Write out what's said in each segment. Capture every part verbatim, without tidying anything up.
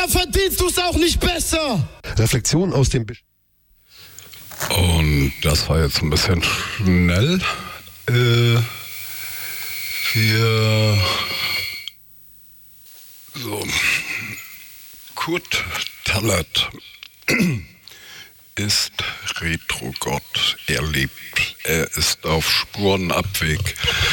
da verdienst du es auch nicht besser. Reflexion aus dem... Be- Und das war jetzt ein bisschen schnell. Äh, wir... So... Kurt Tallert ist Retro-Gott. Er lebt. Er ist auf Spurenabweg.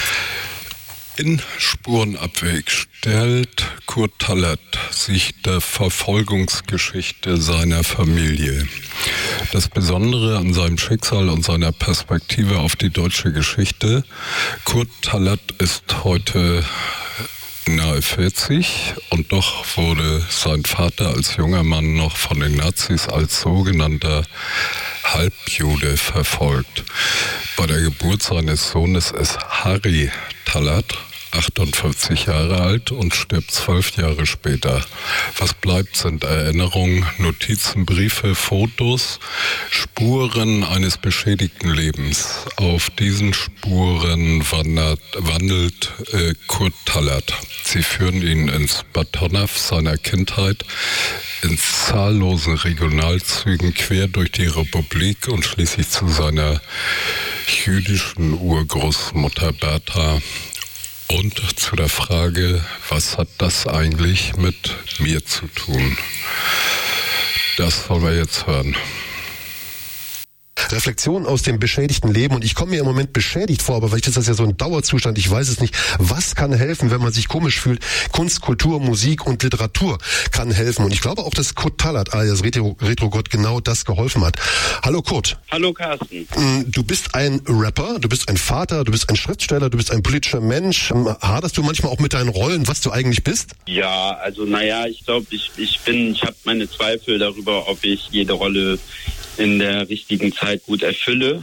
In Spurenabweg stellt Kurt Tallert sich der Verfolgungsgeschichte seiner Familie. Das Besondere an seinem Schicksal und seiner Perspektive auf die deutsche Geschichte: Kurt Tallert ist heute nahe vierzig und doch wurde sein Vater als junger Mann noch von den Nazis als sogenannter Halbjude verfolgt. Bei der Geburt seines Sohnes ist Harry Tallert achtundfünfzig Jahre alt und stirbt zwölf Jahre später. Was bleibt, sind Erinnerungen, Notizen, Briefe, Fotos, Spuren eines beschädigten Lebens. Auf diesen Spuren wandert, wandelt äh, Kurt Tallert. Sie führen ihn ins Bad Honnef seiner Kindheit, in zahllosen Regionalzügen quer durch die Republik und schließlich zu seiner jüdischen Urgroßmutter Bertha. Und zu der Frage, was hat das eigentlich mit mir zu tun? Das wollen wir jetzt hören. Reflexion aus dem beschädigten Leben. Und ich komme mir im Moment beschädigt vor, aber vielleicht ist das ja so ein Dauerzustand, ich weiß es nicht. Was kann helfen, wenn man sich komisch fühlt? Kunst, Kultur, Musik und Literatur kann helfen. Und ich glaube auch, dass Kurt Tallert, alias Retro, Retro-Gott, genau das geholfen hat. Hallo Kurt. Hallo Carsten. Du bist ein Rapper, du bist ein Vater, du bist ein Schriftsteller, du bist ein politischer Mensch. Haderst du manchmal auch mit deinen Rollen, was du eigentlich bist? Ja, also naja, ich glaube, ich, ich bin, ich habe meine Zweifel darüber, ob ich jede Rolle in der richtigen Zeit gut erfülle.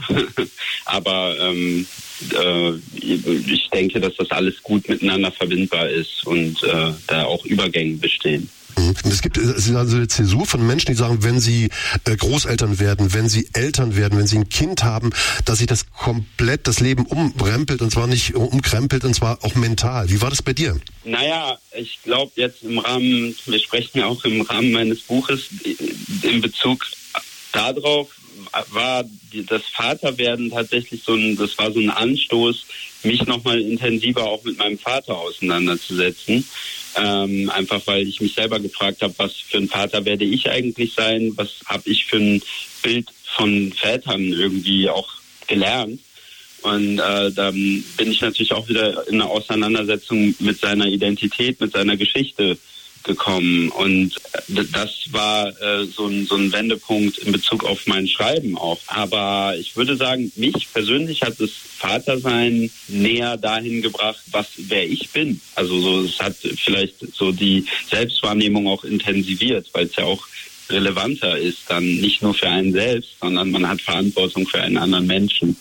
Aber ähm, äh, ich denke, dass das alles gut miteinander verbindbar ist und äh, da auch Übergänge bestehen. Es gibt also eine Zäsur von Menschen, die sagen, wenn sie Großeltern werden, wenn sie Eltern werden, wenn sie ein Kind haben, dass sich das komplett das Leben umrempelt, und zwar nicht umkrempelt, und zwar auch mental. Wie war das bei dir? Naja, ich glaube jetzt im Rahmen, wir sprechen ja auch im Rahmen meines Buches in Bezug darauf, war das Vaterwerden tatsächlich so ein, das war so ein Anstoß, mich nochmal intensiver auch mit meinem Vater auseinanderzusetzen. Ähm, einfach weil ich mich selber gefragt habe, was für ein Vater werde ich eigentlich sein, was habe ich für ein Bild von Vätern irgendwie auch gelernt. Und äh, dann bin ich natürlich auch wieder in eine Auseinandersetzung mit seiner Identität, mit seiner Geschichte gekommen. Und das war äh, so ein, so ein Wendepunkt in Bezug auf mein Schreiben auch. Aber ich würde sagen, mich persönlich hat das Vatersein näher dahin gebracht, was wer ich bin. Also so, es hat vielleicht so die Selbstwahrnehmung auch intensiviert, weil es ja auch relevanter ist, dann nicht nur für einen selbst, sondern man hat Verantwortung für einen anderen Menschen.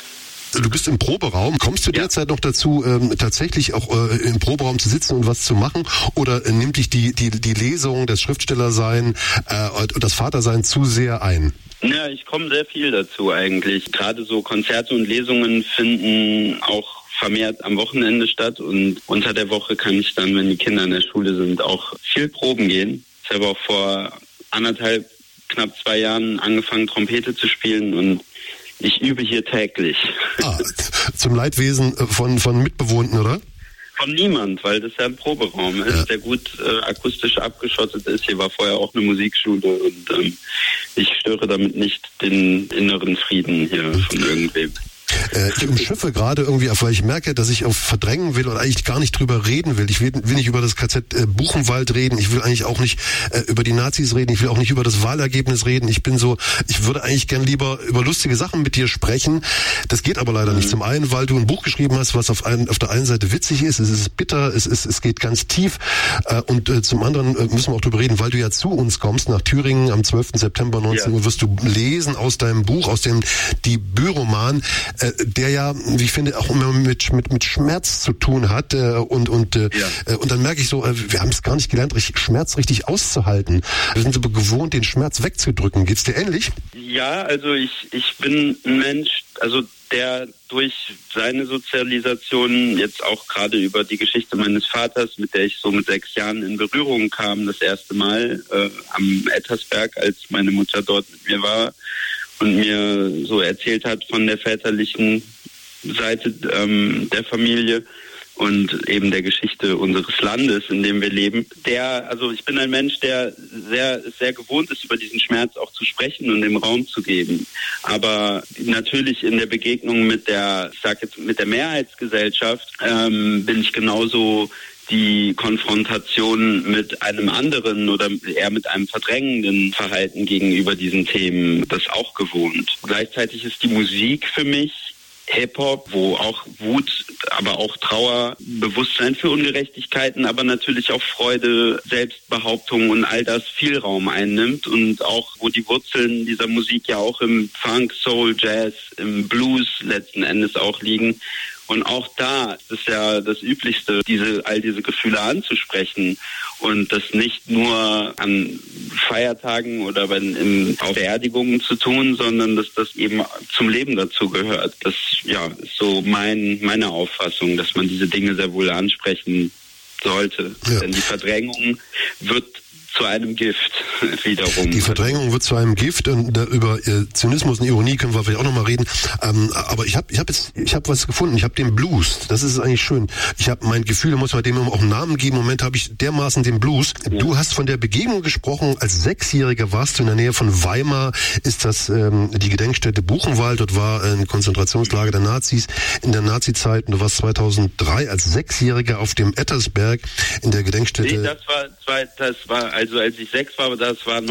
Du bist im Proberaum. Kommst du ja. derzeit noch dazu, ähm, tatsächlich auch äh, im Proberaum zu sitzen und was zu machen? Oder äh, nimmt dich die, die, die Lesung, das Schriftstellersein äh, und das Vatersein zu sehr ein? Ja, ich komme sehr viel dazu eigentlich. Gerade so Konzerte und Lesungen finden auch vermehrt am Wochenende statt. Und unter der Woche kann ich dann, wenn die Kinder in der Schule sind, auch viel proben gehen. Ich habe auch vor anderthalb, knapp zwei Jahren angefangen, Trompete zu spielen, und ich übe hier täglich. Ah, zum Leidwesen von, von Mitbewohnten, oder? Von niemand, weil das ja ein Proberaum ist, ja. der gut äh, akustisch abgeschottet ist. Hier war vorher auch eine Musikschule, und ähm, ich störe damit nicht den inneren Frieden hier von irgendwem. Äh, ich umschiffe gerade irgendwie, weil ich merke, dass ich auf verdrängen will und eigentlich gar nicht drüber reden will. Ich will, will nicht über das K Z äh, Buchenwald reden. Ich will eigentlich auch nicht äh, über die Nazis reden. Ich will auch nicht über das Wahlergebnis reden. Ich bin so, ich würde eigentlich gern lieber über lustige Sachen mit dir sprechen. Das geht aber leider mhm. nicht. Zum einen, weil du ein Buch geschrieben hast, was auf, ein, auf der einen Seite witzig ist, es ist bitter, es ist, es geht ganz tief. Äh, und äh, zum anderen äh, müssen wir auch drüber reden, weil du ja zu uns kommst nach Thüringen am zwölften September neunzehn Uhr, ja. wirst du lesen aus deinem Buch, aus dem Debütroman. Äh, der ja, wie ich finde, auch immer mit mit mit Schmerz zu tun hat äh, und und äh, ja. und dann merke ich so, äh, wir haben es gar nicht gelernt, richtig, Schmerz richtig auszuhalten. Wir sind so gewohnt, den Schmerz wegzudrücken. Geht's dir ähnlich? Ja, also ich ich bin ein Mensch, also der durch seine Sozialisation jetzt auch gerade über die Geschichte meines Vaters, mit der ich so mit sechs Jahren in Berührung kam, das erste Mal äh, am Ettersberg, als meine Mutter dort mit mir war und mir so erzählt hat von der väterlichen Seite ähm, der Familie und eben der Geschichte unseres Landes, in dem wir leben. Der, also ich bin ein Mensch, der sehr, sehr gewohnt ist, über diesen Schmerz auch zu sprechen und dem Raum zu geben. Aber natürlich in der Begegnung mit der, ich sag jetzt, mit der Mehrheitsgesellschaft ähm, bin ich genauso die Konfrontation mit einem anderen oder eher mit einem verdrängenden Verhalten gegenüber diesen Themen das auch gewohnt. Gleichzeitig ist die Musik für mich Hip-Hop, wo auch Wut, aber auch Trauer, Bewusstsein für Ungerechtigkeiten, aber natürlich auch Freude, Selbstbehauptung und all das viel Raum einnimmt und auch, wo die Wurzeln dieser Musik ja auch im Funk, Soul, Jazz, im Blues letzten Endes auch liegen. Und auch da ist ja das Üblichste, diese all diese Gefühle anzusprechen und das nicht nur an Feiertagen oder wenn in auf Beerdigungen zu tun, sondern dass das eben zum Leben dazu gehört. Das ja ist so mein meine Auffassung, dass man diese Dinge sehr wohl ansprechen sollte. Ja. Denn die Verdrängung wird zu einem Gift wiederum. Die Verdrängung wird zu einem Gift und da, über äh, Zynismus und Ironie können wir vielleicht auch nochmal reden. Ähm, aber ich habe ich hab jetzt ich habe was gefunden. Ich habe den Blues. Das ist eigentlich schön. Ich habe mein Gefühl, da muss man dem auch einen Namen geben. Im Moment habe ich dermaßen den Blues. Ja. Du hast von der Begegnung gesprochen. Als Sechsjähriger warst du in der Nähe von Weimar. Ist das ähm, die Gedenkstätte Buchenwald? Dort war ein Konzentrationslager der Nazis in der Nazizeit. Und du warst zweitausenddrei als Sechsjähriger auf dem Ettersberg in der Gedenkstätte. Nee, das war das war also als ich sechs war, das war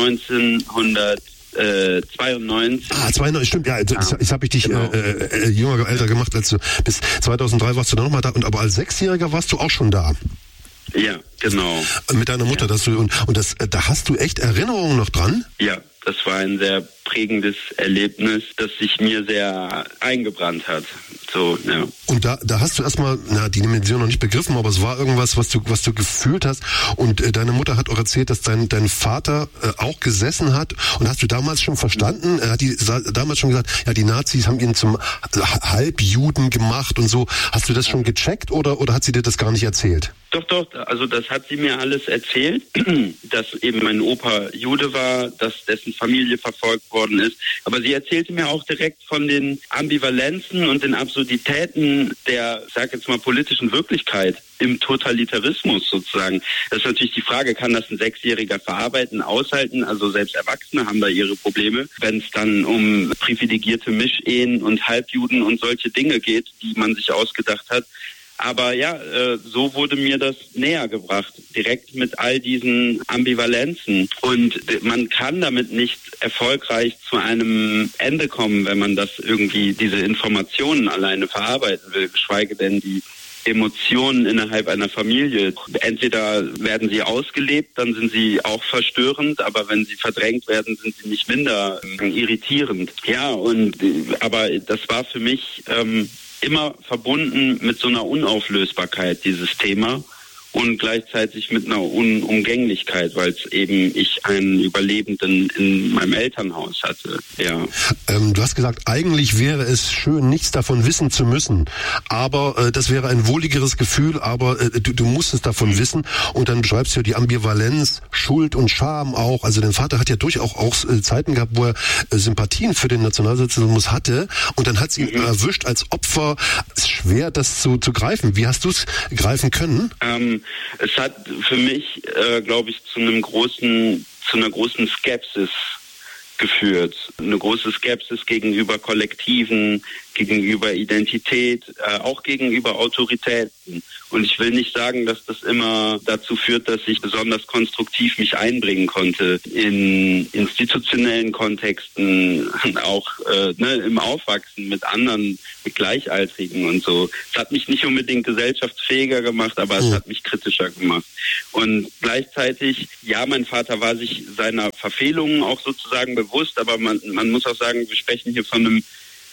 neunzehnhundertzweiundneunzig. Ah, zweiundneunzig, stimmt, ja, jetzt, jetzt habe ich dich genau. äh, äh, jünger, älter gemacht, als du bis zweitausenddrei warst du dann nochmal da, und aber als Sechsjähriger warst du auch schon da. Ja, genau. Mit deiner Mutter, ja. dass du und, und das, da hast du echt Erinnerungen noch dran? Ja, das war ein sehr prägendes Erlebnis, das sich mir sehr eingebrannt hat. So, ja. Und da, da hast du erstmal, na, die Dimension noch nicht begriffen, aber es war irgendwas, was du, was du gefühlt hast. Und äh, deine Mutter hat auch erzählt, dass dein, dein Vater äh, auch gesessen hat. Und hast du damals schon verstanden? Er hat die sa- damals schon gesagt, ja, die Nazis haben ihn zum Halbjuden gemacht und so. Hast du das schon gecheckt oder, oder hat sie dir das gar nicht erzählt? Doch, doch, also das hat sie mir alles erzählt, dass eben mein Opa Jude war, dass dessen Familie verfolgt worden ist. Aber sie erzählte mir auch direkt von den Ambivalenzen und den Absurditäten der, ich sag jetzt mal, politischen Wirklichkeit im Totalitarismus sozusagen. Das ist natürlich die Frage, kann das ein Sechsjähriger verarbeiten, aushalten? Also selbst Erwachsene haben da ihre Probleme, wenn es dann um privilegierte Mischehen und Halbjuden und solche Dinge geht, die man sich ausgedacht hat. Aber ja, äh, so wurde mir das näher gebracht, direkt mit all diesen Ambivalenzen. Und man kann damit nicht erfolgreich zu einem Ende kommen, wenn man das irgendwie, diese Informationen alleine verarbeiten will, geschweige denn die Emotionen innerhalb einer Familie. Entweder werden sie ausgelebt, dann sind sie auch verstörend, aber wenn sie verdrängt werden, sind sie nicht minder äh, irritierend. Ja, und aber das war für mich ähm, immer verbunden mit so einer Unauflösbarkeit, dieses Thema, und gleichzeitig mit einer Unumgänglichkeit, weil es eben ich einen Überlebenden in meinem Elternhaus hatte. Ja. Ähm, du hast gesagt, eigentlich wäre es schön, nichts davon wissen zu müssen, aber äh, das wäre ein wohligeres Gefühl, aber äh, du, du musst es davon mhm. wissen, und dann beschreibst du ja die Ambivalenz, Schuld und Scham auch. Also dein Vater hat ja durchaus auch äh, Zeiten gehabt, wo er äh, Sympathien für den Nationalsozialismus hatte, und dann hat es ihn mhm. erwischt als Opfer. Es ist schwer, das zu, zu greifen. Wie hast du es greifen können? Ähm, Es hat für mich, äh, glaube ich, zu einem großen, zu einer großen Skepsis geführt. Eine große Skepsis gegenüber Kollektiven, gegenüber Identität, äh, auch gegenüber Autoritäten. Und ich will nicht sagen, dass das immer dazu führt, dass ich besonders konstruktiv mich einbringen konnte in institutionellen Kontexten, auch äh, ne, im Aufwachsen mit anderen, mit Gleichaltrigen und so. Es hat mich nicht unbedingt gesellschaftsfähiger gemacht, aber es hat mich kritischer gemacht. Und gleichzeitig, ja, mein Vater war sich seiner Verfehlungen auch sozusagen bewusst, aber man, man muss auch sagen, wir sprechen hier von einem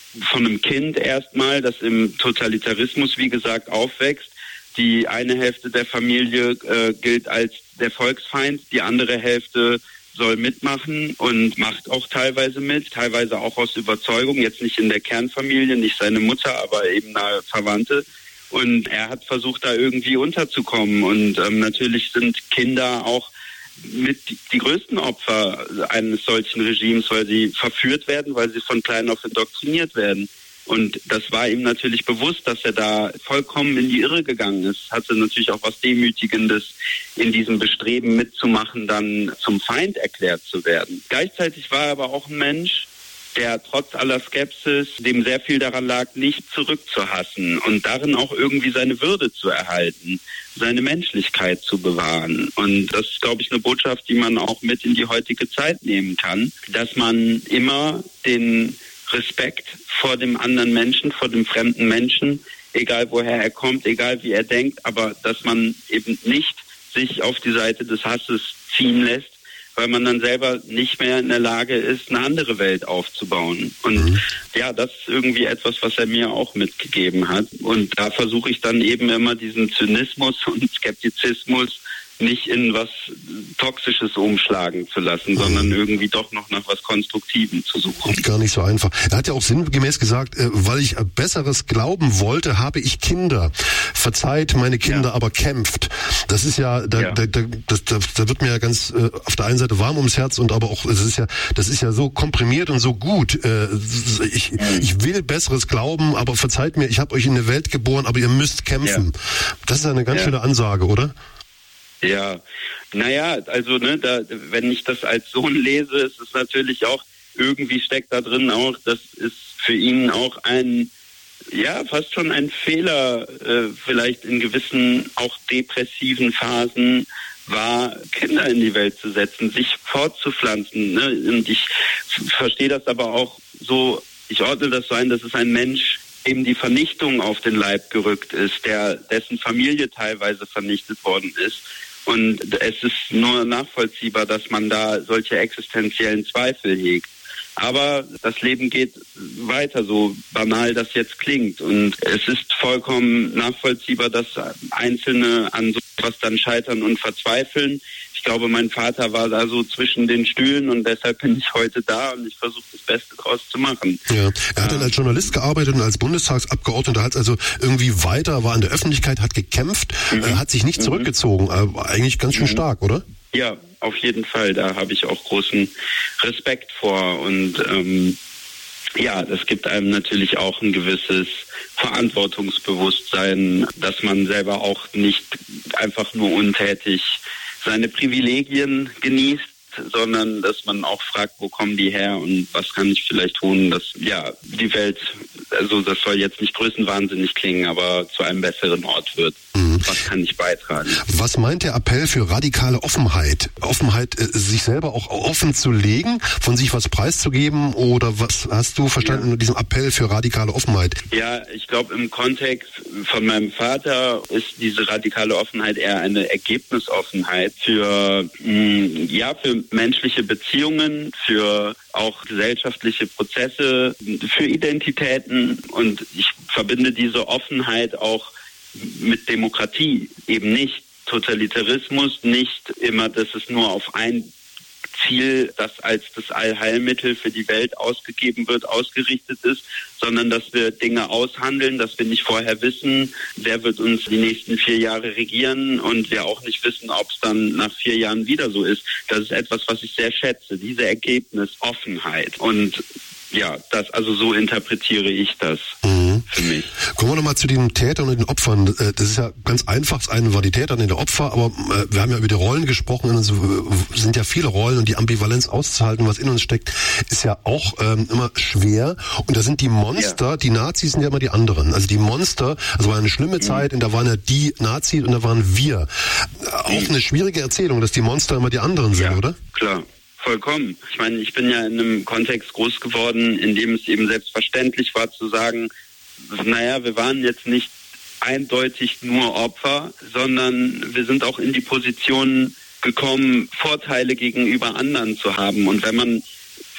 von einem Kind erstmal, das im Totalitarismus, wie gesagt, aufwächst. Die eine Hälfte der Familie äh, gilt als der Volksfeind, die andere Hälfte soll mitmachen und macht auch teilweise mit, teilweise auch aus Überzeugung, jetzt nicht in der Kernfamilie, nicht seine Mutter, aber eben nahe Verwandte. Und er hat versucht, da irgendwie unterzukommen. Und ähm, natürlich sind Kinder auch mit die größten Opfer eines solchen Regimes, weil sie verführt werden, weil sie von klein auf indoktriniert werden. Und das war ihm natürlich bewusst, dass er da vollkommen in die Irre gegangen ist. Hatte natürlich auch was Demütigendes in diesem Bestreben mitzumachen, dann zum Feind erklärt zu werden. Gleichzeitig war er aber auch ein Mensch, der trotz aller Skepsis, dem sehr viel daran lag, nicht zurückzuhassen und darin auch irgendwie seine Würde zu erhalten, seine Menschlichkeit zu bewahren. Und das ist, glaube ich, eine Botschaft, die man auch mit in die heutige Zeit nehmen kann, dass man immer den Respekt vor dem anderen Menschen, vor dem fremden Menschen, egal woher er kommt, egal wie er denkt, aber dass man eben nicht sich auf die Seite des Hasses ziehen lässt, weil man dann selber nicht mehr in der Lage ist, eine andere Welt aufzubauen. Und mhm. ja, das ist irgendwie etwas, was er mir auch mitgegeben hat. Und da versuche ich dann eben immer diesen Zynismus und Skeptizismus nicht in was Toxisches umschlagen zu lassen, mhm. sondern irgendwie doch noch nach was Konstruktivem zu suchen. Gar nicht so einfach. Er hat ja auch sinngemäß gesagt, äh, weil ich Besseres glauben wollte, habe ich Kinder. Verzeiht meine Kinder, ja. aber kämpft. Das ist ja, da, ja. da, da, das, da, da wird mir ja ganz äh, auf der einen Seite warm ums Herz und aber auch, das ist ja, das ist ja so komprimiert und so gut. Äh, ich, mhm. ich will Besseres glauben, aber verzeiht mir, ich habe euch in eine Welt geboren, aber ihr müsst kämpfen. Ja. Das ist eine ganz ja. schöne Ansage, oder? Ja, naja, also ne, da, wenn ich das als Sohn lese, ist es natürlich auch, irgendwie steckt da drin auch, das ist für ihn auch ein, ja, fast schon ein Fehler, äh, vielleicht in gewissen auch depressiven Phasen war, Kinder in die Welt zu setzen, sich fortzupflanzen. Ne? Und ich verstehe das aber auch so, ich ordne das so ein, dass es ein Mensch eben die Vernichtung auf den Leib gerückt ist, der dessen Familie teilweise vernichtet worden ist. Und es ist nur nachvollziehbar, dass man da solche existenziellen Zweifel hegt. Aber das Leben geht weiter, so banal das jetzt klingt. Und es ist vollkommen nachvollziehbar, dass Einzelne an sowas dann scheitern und verzweifeln. Ich glaube, mein Vater war da so zwischen den Stühlen und deshalb bin ich heute da und ich versuche das Beste draus zu machen. Ja, er hat dann als Journalist gearbeitet und als Bundestagsabgeordneter, hat also irgendwie weiter, war in der Öffentlichkeit, hat gekämpft, mhm. äh, hat sich nicht zurückgezogen. Mhm. Äh, eigentlich ganz schön mhm. stark, oder? Ja, auf jeden Fall. Da habe ich auch großen Respekt vor und ähm, ja, das gibt einem natürlich auch ein gewisses Verantwortungsbewusstsein, dass man selber auch nicht einfach nur untätig seine Privilegien genießt, sondern dass man auch fragt, wo kommen die her und was kann ich vielleicht tun, dass ja die Welt, also das soll jetzt nicht größenwahnsinnig klingen, aber zu einem besseren Ort wird. Mhm. Was kann ich beitragen? Was meint der Appell für radikale Offenheit? Offenheit, äh, sich selber auch offen zu legen, von sich was preiszugeben, oder was hast du verstanden ja. mit diesem Appell für radikale Offenheit? Ja, ich glaube, im Kontext von meinem Vater ist diese radikale Offenheit eher eine Ergebnisoffenheit für, mh, ja, für menschliche Beziehungen, für auch gesellschaftliche Prozesse, für Identitäten, und ich verbinde diese Offenheit auch mit Demokratie, eben nicht Totalitarismus, nicht immer, dass es nur auf ein Ziel, das als das Allheilmittel für die Welt ausgegeben wird, ausgerichtet ist, sondern dass wir Dinge aushandeln, dass wir nicht vorher wissen, wer wird uns die nächsten vier Jahre regieren, und wir auch nicht wissen, ob es dann nach vier Jahren wieder so ist. Das ist etwas, was ich sehr schätze, diese Ergebnisoffenheit. Und ja, das, also so interpretiere ich das mhm. für mich. Kommen wir nochmal zu den Tätern und den Opfern. Das ist ja ganz einfach. Das eine war die Täter und der Opfer, aber wir haben ja über die Rollen gesprochen, und es sind ja viele Rollen, und die Ambivalenz auszuhalten, was in uns steckt, ist ja auch ähm, immer schwer. Und da sind die Monster, ja. die Nazis sind ja immer die anderen. Also die Monster, also war eine schlimme mhm. Zeit, und da waren ja die Nazis und da waren wir. Auch mhm. eine schwierige Erzählung, dass die Monster immer die anderen sind, ja, oder? Klar. Vollkommen. Ich meine, ich bin ja in einem Kontext groß geworden, in dem es eben selbstverständlich war zu sagen, naja, wir waren jetzt nicht eindeutig nur Opfer, sondern wir sind auch in die Position gekommen, Vorteile gegenüber anderen zu haben. Und wenn man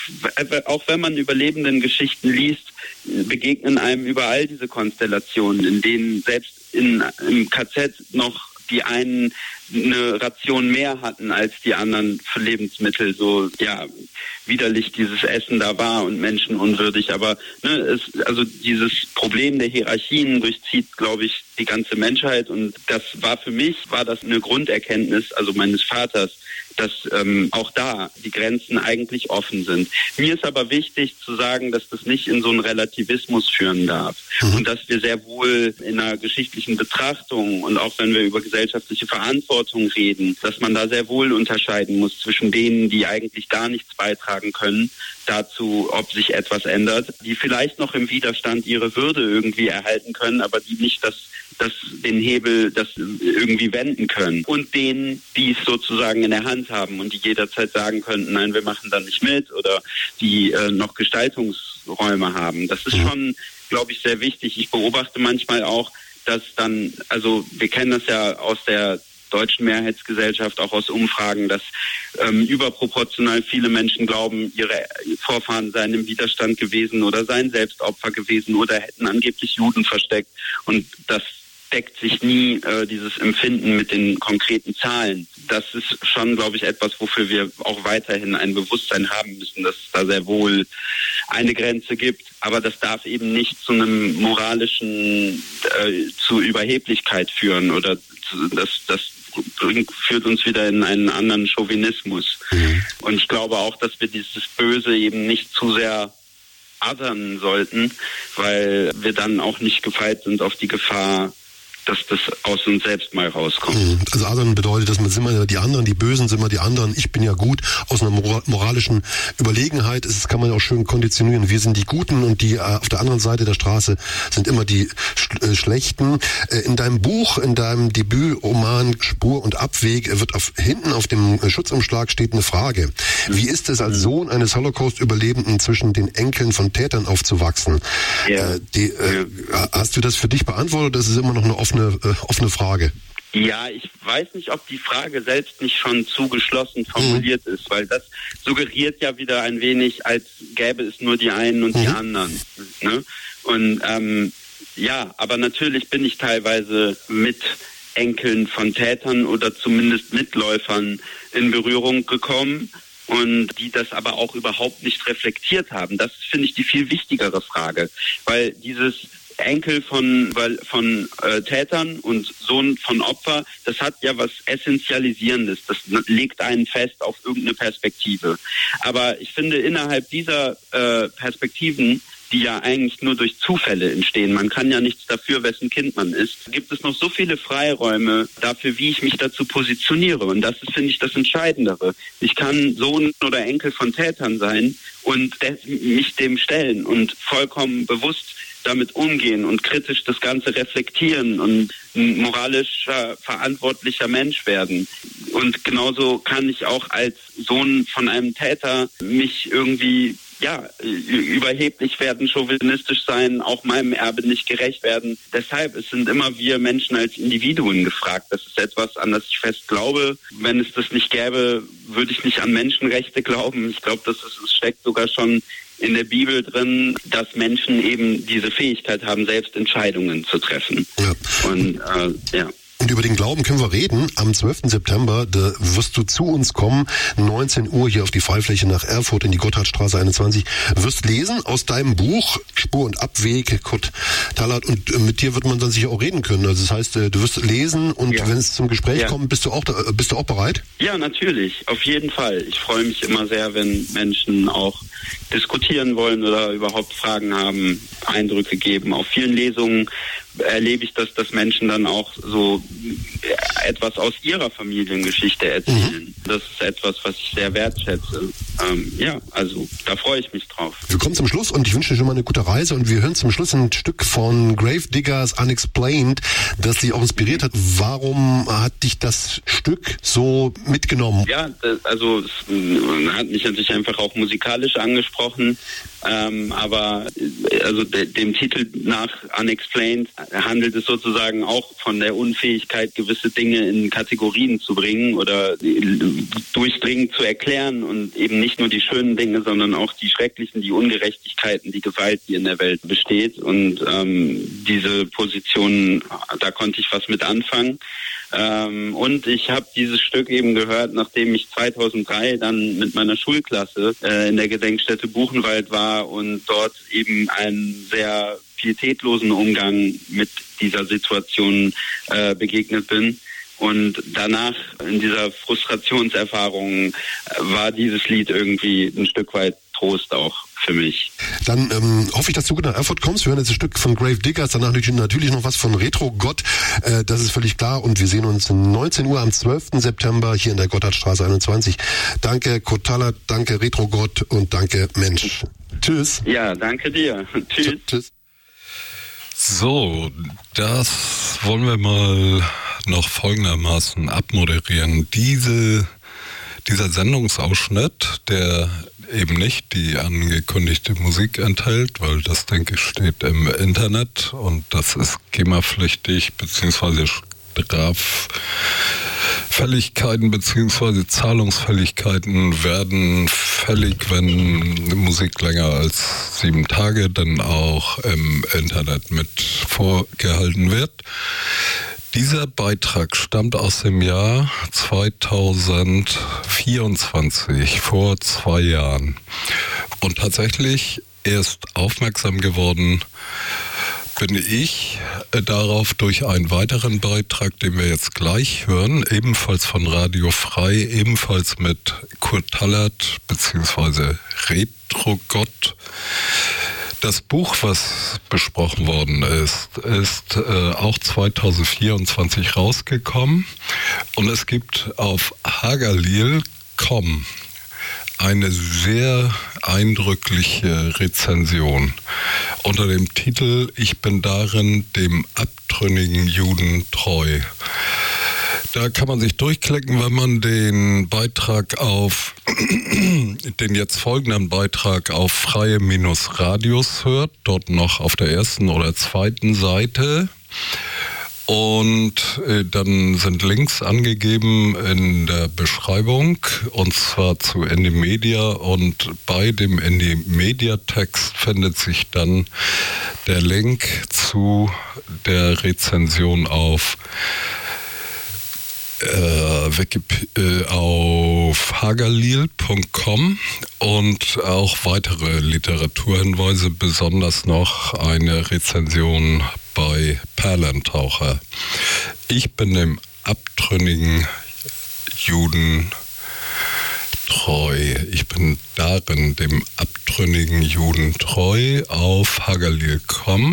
auch wenn man Überlebenden-Geschichten liest, begegnen einem überall diese Konstellationen, in denen selbst in, im K Z noch die einen eine Ration mehr hatten als die anderen für Lebensmittel, so ja widerlich dieses Essen da war und menschenunwürdig. Aber ne, es, also dieses Problem der Hierarchien durchzieht, glaube ich, die ganze Menschheit. Und das war für mich, war das eine Grunderkenntnis, also meines Vaters, dass ähm, auch da die Grenzen eigentlich offen sind. Mir ist aber wichtig zu sagen, dass das nicht in so einen Relativismus führen darf. Mhm. Und dass wir sehr wohl in einer geschichtlichen Betrachtung und auch wenn wir über gesellschaftliche Verantwortung reden, dass man da sehr wohl unterscheiden muss zwischen denen, die eigentlich gar nichts beitragen können, dazu, ob sich etwas ändert, die vielleicht noch im Widerstand ihre Würde irgendwie erhalten können, aber die nicht das, das den Hebel das irgendwie wenden können. Und denen, die es sozusagen in der Hand haben und die jederzeit sagen könnten, nein, wir machen da nicht mit oder die äh, noch Gestaltungsräume haben. Das ist schon, glaube ich, sehr wichtig. Ich beobachte manchmal auch, dass dann, also wir kennen das ja aus der deutschen Mehrheitsgesellschaft, auch aus Umfragen, dass ähm, überproportional viele Menschen glauben, ihre Vorfahren seien im Widerstand gewesen oder seien selbst Opfer gewesen oder hätten angeblich Juden versteckt. Und das deckt sich nie, äh, dieses Empfinden mit den konkreten Zahlen. Das ist schon, glaube ich, etwas, wofür wir auch weiterhin ein Bewusstsein haben müssen, dass es da sehr wohl eine Grenze gibt. Aber das darf eben nicht zu einem moralischen, äh, zu Überheblichkeit führen oder zu, das, das führt uns wieder in einen anderen Chauvinismus. Mhm. Und ich glaube auch, dass wir dieses Böse eben nicht zu sehr othern sollten, weil wir dann auch nicht gefeit sind auf die Gefahr, dass das aus uns selbst mal rauskommt. Also Adern bedeutet, dass man sind immer die anderen, die Bösen sind immer die anderen, ich bin ja gut, aus einer moralischen Überlegenheit. Das kann man auch schön konditionieren. Wir sind die Guten und die auf der anderen Seite der Straße sind immer die Sch- Schlechten. In deinem Buch, in deinem Debütroman Spur und Abweg wird auf, hinten auf dem Schutzumschlag steht eine Frage. Wie ist es als Sohn eines Holocaust-Überlebenden zwischen den Enkeln von Tätern aufzuwachsen? Ja. Äh, die, äh, hast du das für dich beantwortet? Das ist immer noch eine offene Eine, äh, offene Frage. Ja, ich weiß nicht, ob die Frage selbst nicht schon zu geschlossen formuliert mhm. ist, weil das suggeriert ja wieder ein wenig, als gäbe es nur die einen und mhm. die anderen. Ne? Und ähm, ja, aber natürlich bin ich teilweise mit Enkeln von Tätern oder zumindest Mitläufern in Berührung gekommen und die das aber auch überhaupt nicht reflektiert haben. Das finde ich die viel wichtigere Frage, weil dieses Enkel von von äh, Tätern und Sohn von Opfer, das hat ja was Essentialisierendes. Das legt einen fest auf irgendeine Perspektive. Aber ich finde, innerhalb dieser äh, Perspektiven, die ja eigentlich nur durch Zufälle entstehen, man kann ja nichts dafür, wessen Kind man ist, gibt es noch so viele Freiräume dafür, wie ich mich dazu positioniere. Und das ist, finde ich, das Entscheidendere. Ich kann Sohn oder Enkel von Tätern sein und mich dem stellen und vollkommen bewusst damit umgehen und kritisch das Ganze reflektieren und ein moralischer, verantwortlicher Mensch werden. Und genauso kann ich auch als Sohn von einem Täter mich irgendwie ja, überheblich werden, chauvinistisch sein, auch meinem Erbe nicht gerecht werden. Deshalb, es sind immer wir Menschen als Individuen gefragt. Das ist etwas, an das ich fest glaube. Wenn es das nicht gäbe, würde ich nicht an Menschenrechte glauben. Ich glaube, das ist, es steckt sogar schon in der Bibel drin, dass Menschen eben diese Fähigkeit haben, selbst Entscheidungen zu treffen. Ja. Und äh, ja. Und über den Glauben können wir reden. Am zwölften September, da wirst du zu uns kommen, neunzehn Uhr hier auf die Freifläche nach Erfurt in die Gotthardstraße einundzwanzig. Wirst lesen aus deinem Buch Spur und Abweg, Kurt Tallard, und mit dir wird man dann sicher auch reden können. Also das heißt, du wirst lesen und ja. wenn es zum Gespräch ja. kommt, bist du auch bist du auch bereit? Ja, natürlich, auf jeden Fall. Ich freue mich immer sehr, wenn Menschen auch diskutieren wollen oder überhaupt Fragen haben, Eindrücke geben. Auf vielen Lesungen erlebe ich das, dass Menschen dann auch so etwas aus ihrer Familiengeschichte erzählen. Mhm. Das ist etwas, was ich sehr wertschätze. Ähm, ja, also da freue ich mich drauf. Wir kommen zum Schluss und ich wünsche dir schon mal eine gute Reise und wir hören zum Schluss ein Stück von Gravediggers Unexplained, das dich auch inspiriert hat. Warum hat dich das Stück so mitgenommen? Ja, das, also es hat mich natürlich einfach auch musikalisch angesprochen, ähm, aber also de, dem Titel nach Unexplained handelt es sozusagen auch von der Unfähigkeit, gewisse Dinge in Kategorien zu bringen oder durchdringend zu erklären und eben nicht nur die schönen Dinge, sondern auch die schrecklichen, die Ungerechtigkeiten, die Gewalt, die in der Welt besteht. Und ähm, diese Position, da konnte ich was mit anfangen. Ähm, und ich habe dieses Stück eben gehört, nachdem ich zweitausenddrei dann mit meiner Schulklasse äh, in der Gedenkstätte Buchenwald war und dort eben einen sehr pietätlosen Umgang mit dieser Situation äh, begegnet bin. Und danach, in dieser Frustrationserfahrung, äh, war dieses Lied irgendwie ein Stück weit Trost auch für mich. Dann ähm, hoffe ich, dass du nach Erfurt kommst. Wir hören jetzt ein Stück von Grave Diggers, danach natürlich noch was von Retro Gott. Äh, das ist völlig klar. Und wir sehen uns um neunzehn Uhr am zwölften September hier in der Gotthardstraße einundzwanzig. Danke Kurt Tallert, danke Retro Gott und danke Mensch. Tschüss. Ja, danke dir. Tschüss. Tschüss. So, das wollen wir mal noch folgendermaßen abmoderieren. Diese, dieser Sendungsausschnitt, der eben nicht die angekündigte Musik enthält, weil das, denke ich, steht im Internet und das ist GEMA-pflichtig, beziehungsweise Straffälligkeiten beziehungsweise Zahlungsfälligkeiten werden fällig, wenn Musik länger als sieben Tage dann auch im Internet mit vorgehalten wird. Dieser Beitrag stammt aus dem Jahr zweitausendvierundzwanzig, vor zwei Jahren. Und tatsächlich erst aufmerksam geworden bin ich darauf durch einen weiteren Beitrag, den wir jetzt gleich hören, ebenfalls von Radio Frei, ebenfalls mit Kurt Tallert bzw. Retro Gott. Das Buch, was besprochen worden ist, ist äh, auch zweitausendvierundzwanzig rausgekommen und es gibt auf hagalil punkt com eine sehr eindrückliche Rezension unter dem Titel "Ich bin darin dem abtrünnigen Juden treu". Da kann man sich durchklicken, wenn man den Beitrag auf, den jetzt folgenden Beitrag auf freie-radios hört, dort noch auf der ersten oder zweiten Seite. Und äh, dann sind Links angegeben in der Beschreibung, und zwar zu Endymedia, und bei dem Endymedia-Text findet sich dann der Link zu der Rezension auf Äh, Wikip- äh, auf hagalil punkt com und auch weitere Literaturhinweise, besonders noch eine Rezension bei Perlentaucher. Ich bin dem abtrünnigen Juden treu. Ich bin darin dem abtrünnigen Juden treu auf hagalil punkt com.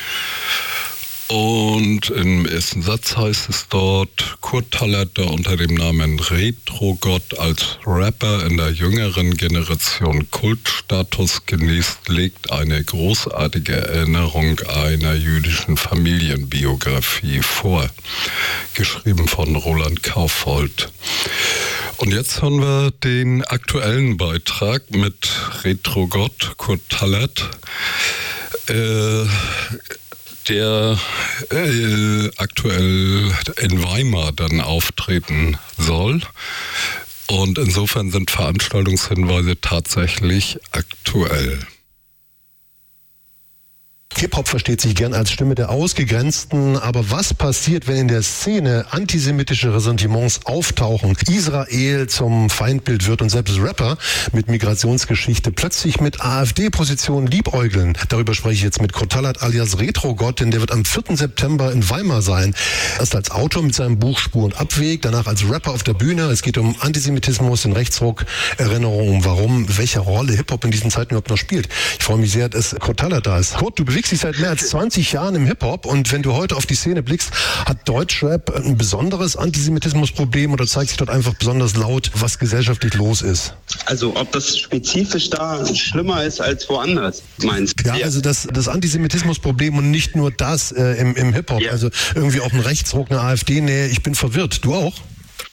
Und im ersten Satz heißt es dort: Kurt Tallert, der unter dem Namen Retro Gott als Rapper in der jüngeren Generation Kultstatus genießt, legt eine großartige Erinnerung einer jüdischen Familienbiografie vor. Geschrieben von Roland Kaufhold. Und jetzt hören wir den aktuellen Beitrag mit Retro Gott, Kurt Tallert. Äh, der äh, aktuell in Weimar dann auftreten soll. Und insofern sind Veranstaltungshinweise tatsächlich aktuell. Hip-Hop versteht sich gern als Stimme der Ausgegrenzten, aber was passiert, wenn in der Szene antisemitische Ressentiments auftauchen, Israel zum Feindbild wird und selbst Rapper mit Migrationsgeschichte plötzlich mit AfD-Positionen liebäugeln? Darüber spreche ich jetzt mit Kurt Tallert alias Retro Gott, denn der wird am vierten September in Weimar sein. Erst als Autor mit seinem Buch Spur und Abweg, danach als Rapper auf der Bühne. Es geht um Antisemitismus, den Rechtsruck, Erinnerungen, warum, welche Rolle Hip-Hop in diesen Zeiten überhaupt noch spielt. Ich freue mich sehr, dass Kurt Tallert da ist. Kurt, du bewegst dich seit mehr als zwanzig Jahren im Hip-Hop, und wenn du heute auf die Szene blickst, hat Deutschrap ein besonderes Antisemitismusproblem oder zeigt sich dort einfach besonders laut, was gesellschaftlich los ist? Also ob das spezifisch da schlimmer ist als woanders, meinst du? Ja, ja. also das, das Antisemitismusproblem und nicht nur das äh, im, im Hip-Hop, ja. Also irgendwie auch ein Rechtsruck, eine AfD-Nähe. Ich bin verwirrt. Du auch?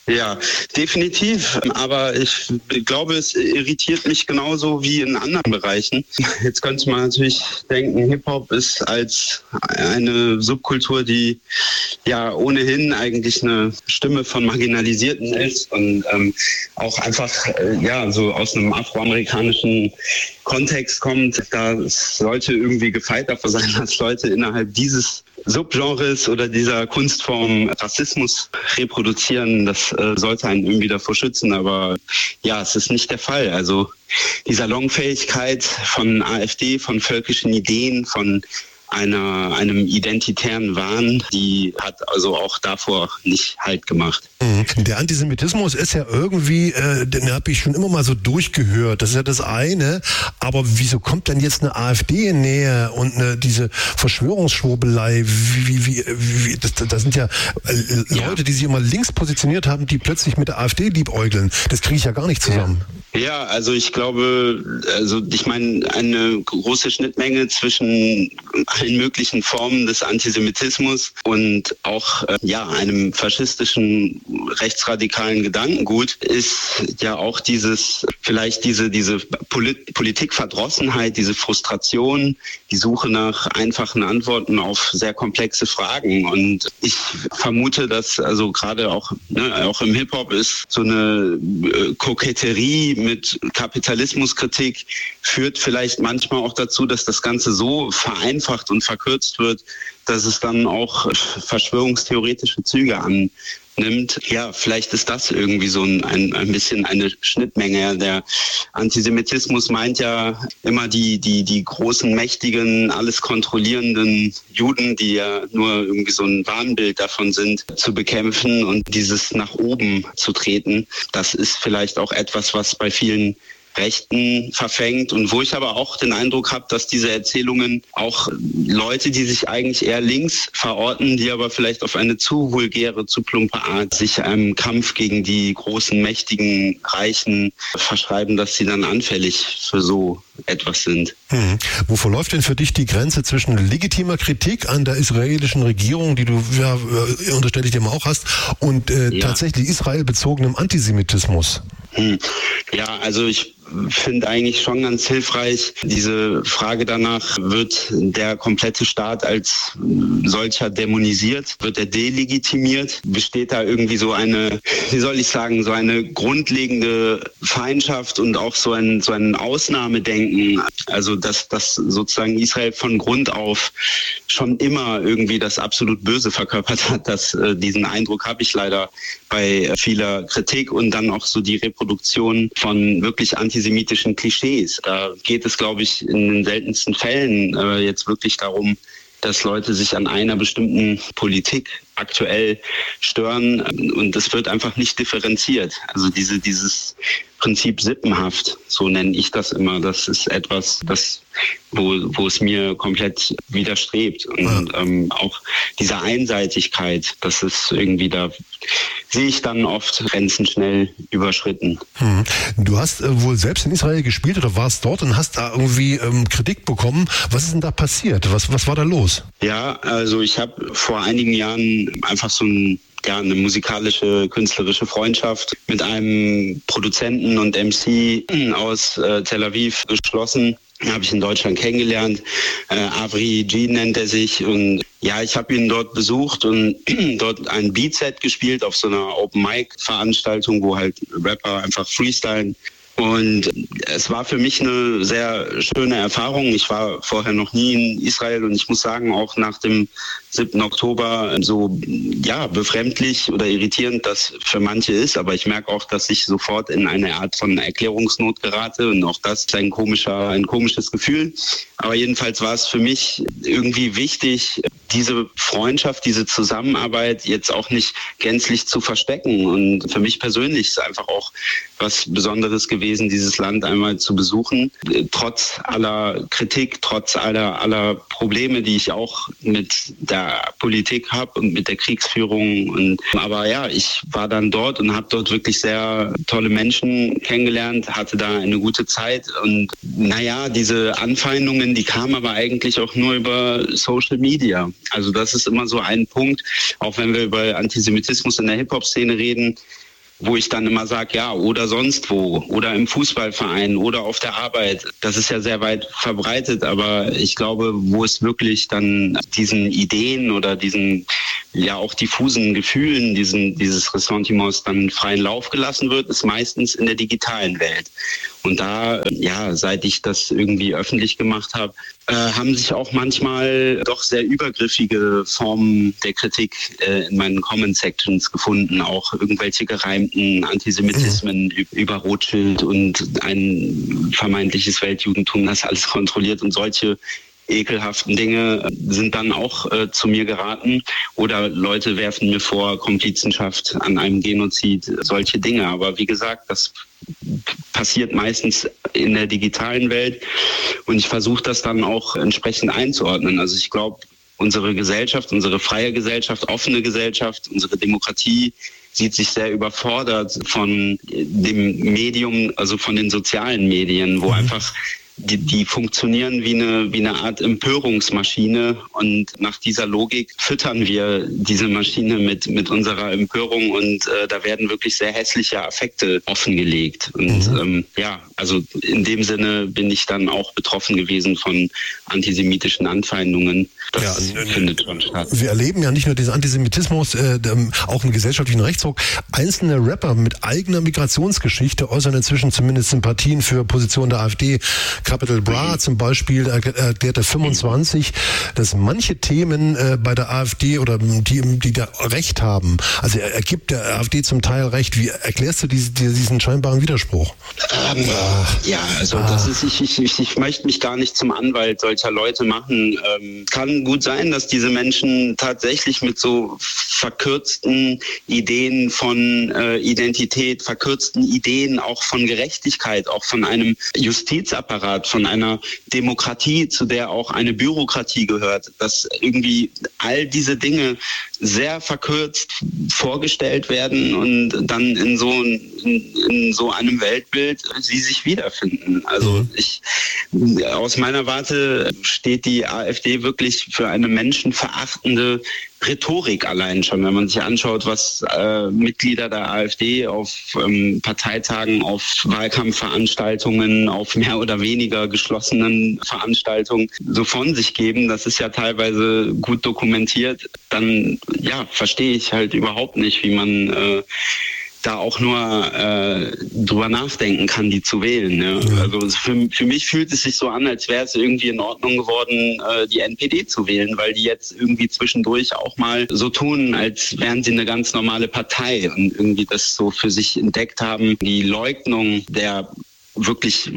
Ja, definitiv. Aber ich glaube, es irritiert mich genauso wie in anderen Bereichen. Jetzt könnte man natürlich denken, Hip-Hop ist als eine Subkultur, die ja ohnehin eigentlich eine Stimme von Marginalisierten ist und ähm, auch einfach äh, ja so aus einem afroamerikanischen Kontext kommt. Da sollte irgendwie gefeit davor sein, dass Leute innerhalb dieses Subgenres oder dieser Kunstform Rassismus reproduzieren. Das äh, sollte einen irgendwie davor schützen, aber ja, es ist nicht der Fall. Also die Salonfähigkeit von AfD, von völkischen Ideen, von einer, einem identitären Wahn, die hat also auch davor nicht Halt gemacht. Der Antisemitismus ist ja irgendwie, äh, den habe ich schon immer mal so durchgehört, das ist ja das eine, aber wieso kommt denn jetzt eine AfD in Nähe und eine, diese Verschwörungsschwurbelei, wie, wie, wie, wie das, das sind ja äh, Leute, ja. die sich immer links positioniert haben, die plötzlich mit der AfD liebäugeln, das kriege ich ja gar nicht zusammen. Ja. Ja, also ich glaube, also ich meine, eine große Schnittmenge zwischen allen möglichen Formen des Antisemitismus und auch äh, ja einem faschistischen rechtsradikalen Gedankengut ist ja auch dieses vielleicht diese diese Polit- Politikverdrossenheit, diese Frustration, die Suche nach einfachen Antworten auf sehr komplexe Fragen. Und ich vermute, dass also gerade auch ne, auch im Hip-Hop ist so eine äh, Koketterie mit Kapitalismuskritik führt vielleicht manchmal auch dazu, dass das Ganze so vereinfacht und verkürzt wird, dass es dann auch verschwörungstheoretische Züge annimmt. Ja, vielleicht ist das irgendwie so ein, ein, ein bisschen eine Schnittmenge. Der Antisemitismus meint ja immer die, die, die großen, mächtigen, alles kontrollierenden Juden, die ja nur irgendwie so ein Wahnbild davon sind, zu bekämpfen und dieses nach oben zu treten. Das ist vielleicht auch etwas, was bei vielen Rechten verfängt und wo ich aber auch den Eindruck habe, dass diese Erzählungen auch Leute, die sich eigentlich eher links verorten, die aber vielleicht auf eine zu vulgäre, zu plumpe Art sich einem Kampf gegen die großen, mächtigen, Reichen verschreiben, dass sie dann anfällig für so etwas sind. Hm. Wo verläuft denn für dich die Grenze zwischen legitimer Kritik an der israelischen Regierung, die du, ja, unterstelle ich dir mal auch hast, und äh, ja. tatsächlich israelbezogenem Antisemitismus? Hm. Ja, also ich finde eigentlich schon ganz hilfreich diese Frage danach, wird der komplette Staat als solcher dämonisiert, wird er delegitimiert, besteht da irgendwie so eine, wie soll ich sagen, so eine grundlegende Feindschaft und auch so ein, so ein Ausnahmedenken, also dass, dass sozusagen Israel von Grund auf schon immer irgendwie das absolut Böse verkörpert hat, dass äh, diesen Eindruck habe ich leider bei vieler Kritik und dann auch so die Reproduktion von wirklich antisemitischen Klischees. Da geht es, glaube ich, in den seltensten Fällen äh, jetzt wirklich darum, dass Leute sich an einer bestimmten Politik aktuell stören und es wird einfach nicht differenziert. Also diese, dieses Prinzip sippenhaft, so nenne ich das immer, das ist etwas, das, wo, wo es mir komplett widerstrebt. Und ja. ähm, auch diese Einseitigkeit, das ist irgendwie, da sehe ich dann oft Grenzen schnell überschritten. Hm. Du hast äh, wohl selbst in Israel gespielt oder warst dort und hast da irgendwie ähm, Kritik bekommen. Was ist denn da passiert? Was, was war da los? Ja, also ich habe vor einigen Jahren einfach so ein ja, eine musikalische, künstlerische Freundschaft mit einem Produzenten und M C aus äh, Tel Aviv geschlossen. Habe ich in Deutschland kennengelernt. Äh, Avri G nennt er sich. Und ja, ich habe ihn dort besucht und dort ein Beatset gespielt auf so einer Open-Mic-Veranstaltung, wo halt Rapper einfach freestylen. Und es war für mich eine sehr schöne Erfahrung. Ich war vorher noch nie in Israel und ich muss sagen, auch nach dem siebten Oktober so ja befremdlich oder irritierend das für manche ist. Aber ich merke auch, dass ich sofort in eine Art von Erklärungsnot gerate und auch das ist ein komischer, ein komisches Gefühl. Aber jedenfalls war es für mich irgendwie wichtig, diese Freundschaft, diese Zusammenarbeit jetzt auch nicht gänzlich zu verstecken. Und für mich persönlich ist es einfach auch was Besonderes gewesen, dieses Land einmal zu besuchen. Trotz aller Kritik, trotz aller, aller Probleme, die ich auch mit der Politik habe und mit der Kriegsführung. Und, aber ja, ich war dann dort und habe dort wirklich sehr tolle Menschen kennengelernt, hatte da eine gute Zeit. Und naja, diese Anfeindungen, die kamen aber eigentlich auch nur über Social Media. Also das ist immer so ein Punkt, auch wenn wir über Antisemitismus in der Hip-Hop-Szene reden, wo ich dann immer sage, ja, oder sonst wo, oder im Fußballverein oder auf der Arbeit. Das ist ja sehr weit verbreitet, aber ich glaube, wo es wirklich dann diesen Ideen oder diesen ja auch diffusen Gefühlen, diesen, dieses Ressentiments dann freien Lauf gelassen wird, ist meistens in der digitalen Welt. Und da, ja, seit ich das irgendwie öffentlich gemacht habe, äh, haben sich auch manchmal doch sehr übergriffige Formen der Kritik äh, in meinen Comment-Sections gefunden. Auch irgendwelche gereimten Antisemitismen mhm. über Rothschild und ein vermeintliches Weltjudentum, das alles kontrolliert und solche ekelhaften Dinge sind dann auch äh, zu mir geraten. Oder Leute werfen mir vor, Komplizenschaft an einem Genozid, solche Dinge. Aber wie gesagt, das passiert meistens in der digitalen Welt. Und ich versuche das dann auch entsprechend einzuordnen. Also ich glaube, unsere Gesellschaft, unsere freie Gesellschaft, offene Gesellschaft, unsere Demokratie sieht sich sehr überfordert von dem Medium, also von den sozialen Medien, wo mhm. einfach Die, die funktionieren wie eine, wie eine Art Empörungsmaschine und nach dieser Logik füttern wir diese Maschine mit, mit unserer Empörung und äh, da werden wirklich sehr hässliche Affekte offengelegt. Und mhm. ähm, ja, also in dem Sinne bin ich dann auch betroffen gewesen von antisemitischen Anfeindungen. Das ja, findet schon statt. Wir erleben ja nicht nur diesen Antisemitismus, äh, auch einen gesellschaftlichen Rechtsruck. Einzelne Rapper mit eigener Migrationsgeschichte äußern inzwischen zumindest Sympathien für Positionen der AfD. Capital Bra zum Beispiel erklärte fünfundzwanzig, dass manche Themen äh, bei der AfD oder die, die da Recht haben, also er, er gibt der AfD zum Teil Recht. Wie erklärst du diese, diesen scheinbaren Widerspruch? Ähm, ja, also ah. das ist, ich, ich, ich, ich möchte mich gar nicht zum Anwalt solcher Leute machen. Ähm, kann gut sein, dass diese Menschen tatsächlich mit so verkürzten Ideen von äh, Identität, verkürzten Ideen auch von Gerechtigkeit, auch von einem Justizapparat, von einer Demokratie, zu der auch eine Bürokratie gehört, dass irgendwie all diese Dinge sehr verkürzt vorgestellt werden und dann in so, in, in so einem Weltbild sie sich wiederfinden. Also ich, aus meiner Warte steht die AfD wirklich für eine menschenverachtende Rhetorik allein schon, wenn man sich anschaut, was äh, Mitglieder der AfD auf ähm, Parteitagen, auf Wahlkampfveranstaltungen, auf mehr oder weniger geschlossenen Veranstaltungen so von sich geben, das ist ja teilweise gut dokumentiert, dann ja, verstehe ich halt überhaupt nicht, wie man äh, da auch nur äh, drüber nachdenken kann, die zu wählen. Ne? Ja. Also für, für mich fühlt es sich so an, als wäre es irgendwie in Ordnung geworden, äh, die N P D zu wählen, weil die jetzt irgendwie zwischendurch auch mal so tun, als wären sie eine ganz normale Partei und irgendwie das so für sich entdeckt haben. Die Leugnung der wirklich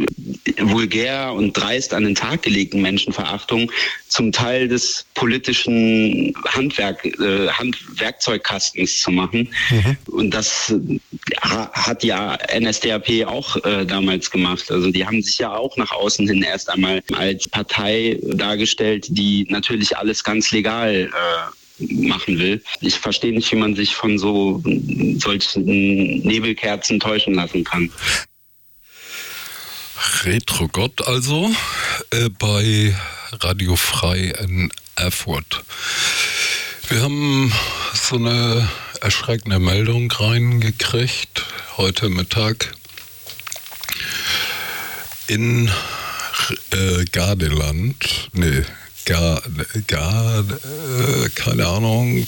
vulgär und dreist an den Tag gelegten Menschenverachtung zum Teil des politischen Handwerk, äh, Handwerkzeugkastens zu machen. Mhm. Und das ha, hat ja N S D A P auch äh, damals gemacht. Also die haben sich ja auch nach außen hin erst einmal als Partei dargestellt, die natürlich alles ganz legal äh, machen will. Ich verstehe nicht, wie man sich von so solchen Nebelkerzen täuschen lassen kann. Retro-Gott also äh, bei Radio Frei in Erfurt. Wir haben so eine erschreckende Meldung reingekriegt heute Mittag. In äh, Gardeland, nee, Garde, Garde, äh, keine Ahnung,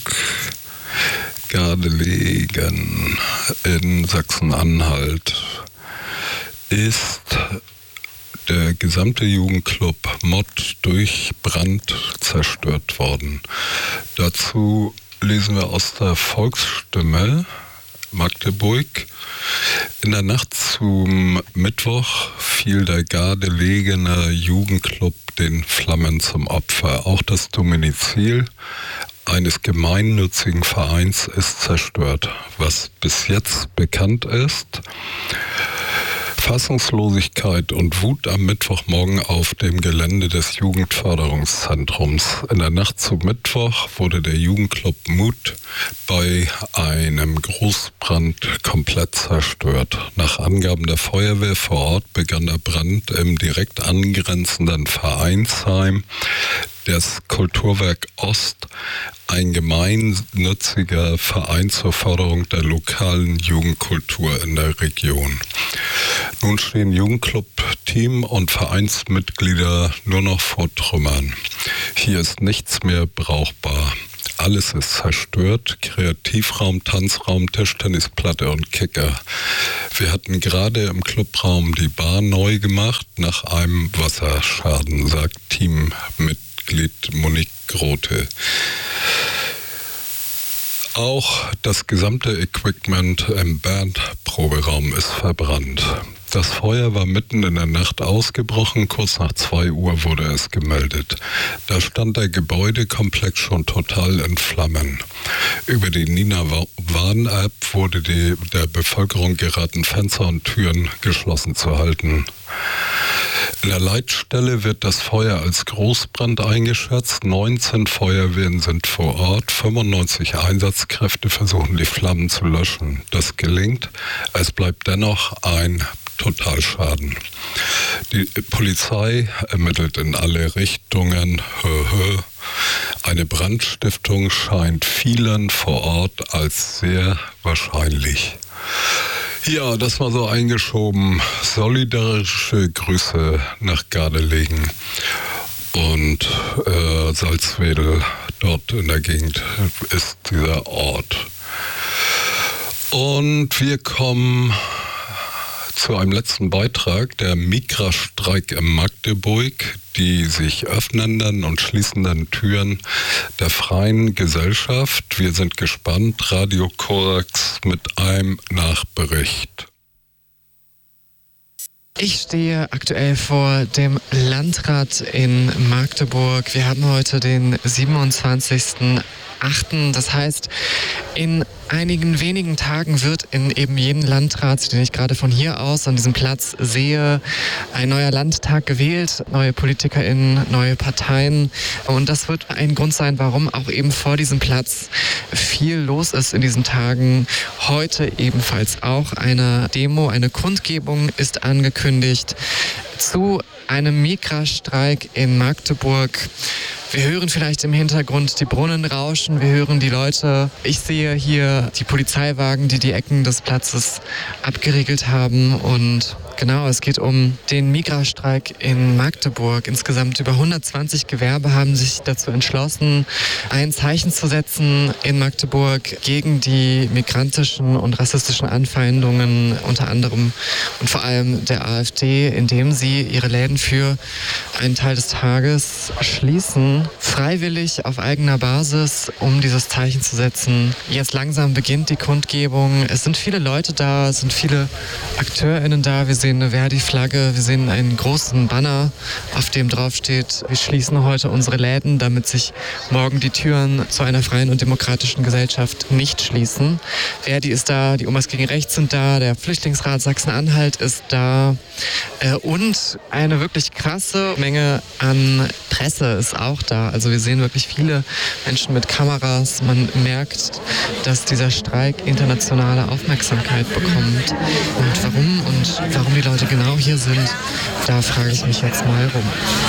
Gardelegen in Sachsen-Anhalt ist der gesamte Jugendclub Mod durch Brand zerstört worden. Dazu lesen wir aus der Volksstimme Magdeburg. In der Nacht zum Mittwoch fiel der Gardelegene Jugendclub den Flammen zum Opfer. Auch das Domizil eines gemeinnützigen Vereins ist zerstört. Was bis jetzt bekannt ist: Fassungslosigkeit und Wut am Mittwochmorgen auf dem Gelände des Jugendförderungszentrums. In der Nacht zum Mittwoch wurde der Jugendclub Mut bei einem Großbrand komplett zerstört. Nach Angaben der Feuerwehr vor Ort begann der Brand im direkt angrenzenden Vereinsheim. Das Kulturwerk Ost, ein gemeinnütziger Verein zur Förderung der lokalen Jugendkultur in der Region. Nun stehen Jugendclub, Team und Vereinsmitglieder nur noch vor Trümmern. Hier ist nichts mehr brauchbar. Alles ist zerstört, Kreativraum, Tanzraum, Tischtennisplatte und Kicker. Wir hatten gerade im Clubraum die Bar neu gemacht nach einem Wasserschaden, sagt Teammitglied Monique Grote. Auch das gesamte Equipment im Bandproberaum ist verbrannt. Das Feuer war mitten in der Nacht ausgebrochen, kurz nach zwei Uhr wurde es gemeldet. Da stand der Gebäudekomplex schon total in Flammen. Über die Nina-Warn-App wurde die, der Bevölkerung geraten, Fenster und Türen geschlossen zu halten. In der Leitstelle wird das Feuer als Großbrand eingeschätzt. neunzehn Feuerwehren sind vor Ort. fünfundneunzig Einsatzkräfte versuchen, die Flammen zu löschen. Das gelingt. Es bleibt dennoch ein Totalschaden. Die Polizei ermittelt in alle Richtungen. Eine Brandstiftung scheint vielen vor Ort als sehr wahrscheinlich. Ja, das war so eingeschoben. Solidarische Grüße nach Gardelegen und äh, Salzwedel. Dort in der Gegend ist dieser Ort. Und wir kommen zu einem letzten Beitrag, der Migrastreik in Magdeburg, die sich öffnenden und schließenden Türen der freien Gesellschaft. Wir sind gespannt. Radio Korax mit einem Nachbericht. Ich stehe aktuell vor dem Landrat in Magdeburg. Wir haben heute den siebenundzwanzigsten achten Das heißt, in einigen wenigen Tagen wird in eben jedem Landrat, den ich gerade von hier aus an diesem Platz sehe, ein neuer Landtag gewählt, neue PolitikerInnen, neue Parteien. Und das wird ein Grund sein, warum auch eben vor diesem Platz viel los ist in diesen Tagen. Heute ebenfalls auch eine Demo, eine Kundgebung ist angekündigt zu einem Migrastreik in Magdeburg. Wir hören vielleicht im Hintergrund die Brunnen rauschen, wir hören die Leute. Ich sehe hier die Polizeiwagen, die die Ecken des Platzes abgeriegelt haben. Und genau, es geht um den Migrastreik in Magdeburg. Insgesamt über hundertzwanzig Gewerbe haben sich dazu entschlossen, ein Zeichen zu setzen in Magdeburg gegen die migrantischen und rassistischen Anfeindungen, unter anderem und vor allem der AfD, indem sie ihre Läden für einen Teil des Tages schließen. Freiwillig auf eigener Basis, um dieses Zeichen zu setzen. Jetzt langsam beginnt die Kundgebung. Es sind viele Leute da, es sind viele AkteurInnen da. Wir sehen eine Verdi-Flagge, wir sehen einen großen Banner, auf dem drauf steht: Wir schließen heute unsere Läden, damit sich morgen die Türen zu einer freien und demokratischen Gesellschaft nicht schließen. Verdi ist da, die Omas gegen Rechts sind da, der Flüchtlingsrat Sachsen-Anhalt ist da äh, und eine wirklich krasse Menge an Presse ist auch da. Also wir sehen wirklich viele Menschen mit Kameras. Man merkt, dass dieser Streik internationale Aufmerksamkeit bekommt. Und warum und warum die Leute genau hier sind, da frage ich mich jetzt mal rum.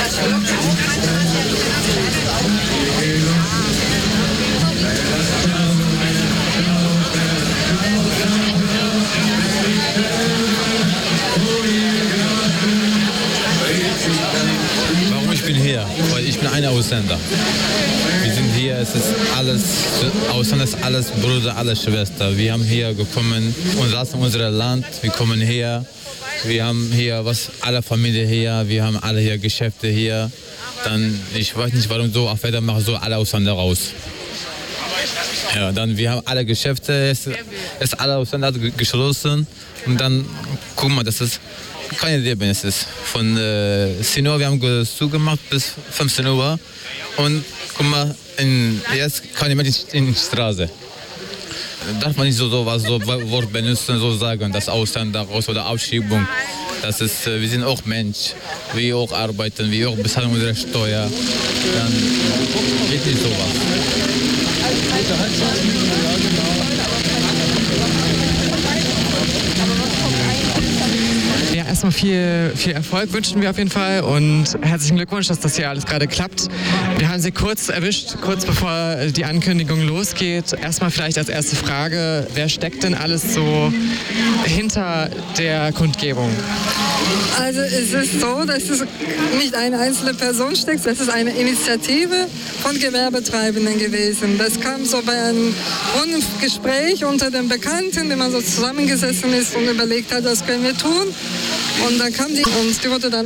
Warum ich bin hier? Weil ich bin ein Ausländer. Wir sind hier, es ist alles, Ausländer ist alles Bruder, alles Schwester. Wir haben hier gekommen und lassen unser Land, wir kommen her. Wir haben hier was, alle Familie hier, wir haben alle hier Geschäfte hier. Dann, ich weiß nicht, warum so, auf einmal machen so alle Ausländer raus. Ja, dann, wir haben alle Geschäfte, es ist alle Ausländer geschlossen. Und dann, guck mal, das ist keine Leben. Es ist von äh, zehn Uhr, wir haben zugemacht bis fünfzehn Uhr. Und guck mal, in, jetzt kann ich nicht in die Straße. Darf man nicht so, so was so Wort benutzen, so sagen, das Ausländer raus oder Abschiebung. Das ist, wir sind auch Mensch, wir auch arbeiten, wir auch bezahlen unsere Steuer. Dann geht nicht sowas. erstmal viel, viel Erfolg wünschen wir auf jeden Fall und herzlichen Glückwunsch, dass das hier alles gerade klappt. Wir haben Sie kurz erwischt, kurz bevor die Ankündigung losgeht. Erstmal vielleicht als erste Frage, wer steckt denn alles so hinter der Kundgebung? Also es ist so, dass es nicht eine einzelne Person steckt, das ist eine Initiative von Gewerbetreibenden gewesen. Das kam so bei einem runden Gespräch unter den Bekannten, wenn man so zusammengesessen ist und überlegt hat, was können wir tun. Und dann kam die und die wurde dann